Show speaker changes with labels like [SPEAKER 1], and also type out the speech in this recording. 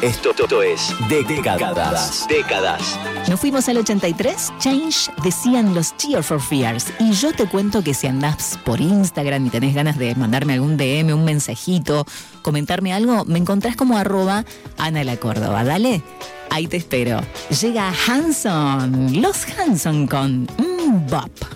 [SPEAKER 1] Esto es Décadas.
[SPEAKER 2] Nos fuimos al 83, Change decían los Tears for Fears. Y yo te cuento que si andás por Instagram y tenés ganas de mandarme algún DM, un mensajito, comentarme algo, me encontrás como @Ana la Córdoba. Dale, ahí te espero. Llega Hanson, los Hanson con Bop.